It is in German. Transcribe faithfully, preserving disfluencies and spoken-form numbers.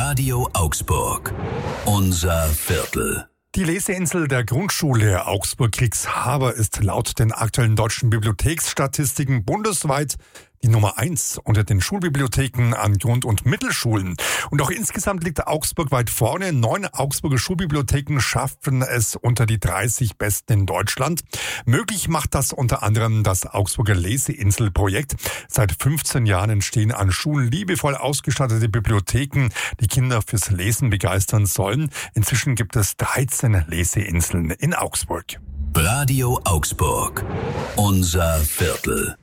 Radio Augsburg. Unser Viertel. Die Leseinsel der Grundschule Augsburg-Kriegshaber ist laut den aktuellen deutschen Bibliotheksstatistiken bundesweit die Nummer eins unter den Schulbibliotheken an Grund- und Mittelschulen. Und auch insgesamt liegt Augsburg weit vorne. Neun Augsburger Schulbibliotheken schaffen es unter die dreißig besten in Deutschland. Möglich macht das unter anderem das Augsburger Leseinsel-Projekt. Seit fünfzehn Jahren entstehen an Schulen liebevoll ausgestattete Bibliotheken, die Kinder fürs Lesen begeistern sollen. Inzwischen gibt es dreizehn Leseinseln in Augsburg. Radio Augsburg. Unser Viertel.